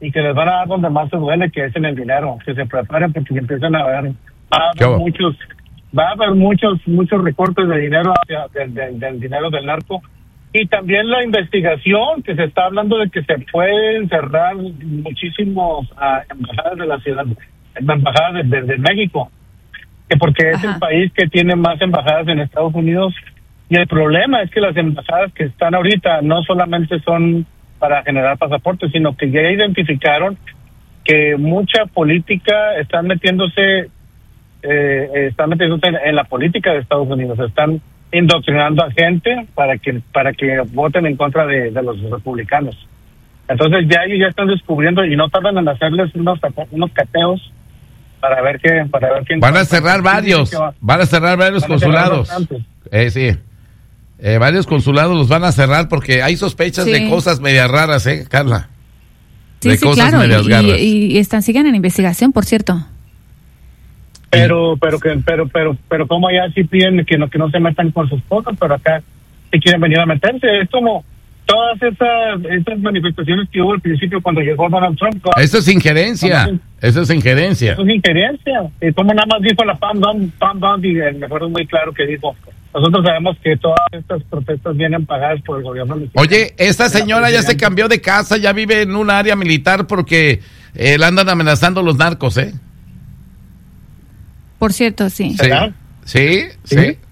y que les van a dar donde más se duele, que es en el dinero, que se preparen porque empiezan a ver, va a haber muchos recortes de dinero del dinero del narco. Y también la investigación, que se está hablando de que se pueden cerrar muchísimos embajadas de la ciudad, embajadas de México, que porque es el país que tiene más embajadas en Estados Unidos. Y el problema es que las embajadas que están ahorita no solamente son para generar pasaportes, sino que ya identificaron que mucha política están metiéndose en la política de Estados Unidos, están indoctrinando a gente para que voten en contra de los republicanos. Entonces ellos ya están descubriendo y no tardan en hacerles unos cateos para ver quién van a cerrar varios consulados. Varios consulados los van a cerrar porque hay sospechas de cosas medias raras, Carla. Sí, claro, y siguen en investigación, por cierto. Pero como allá sí piden que no se metan con sus cosas, pero acá sí quieren venir a meterse. Es como todas esas manifestaciones que hubo al principio cuando llegó Donald Trump. Eso es injerencia. Y como nada más dijo la Pam Bondi, me acuerdo muy claro que dijo, nosotros sabemos que todas estas protestas vienen pagadas por el gobierno mexicano. Oye, esta señora ya se cambió de casa, ya vive en un área militar porque la andan amenazando los narcos, Por cierto, sí. Sí.